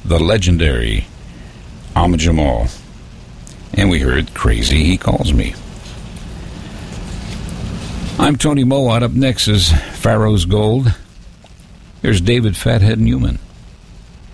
the legendary Ahmad Jamal. And we heard Crazy He Calls Me. I'm Tony Mowat. Up next is Pharaoh's Gold. Here's David Fathead Newman.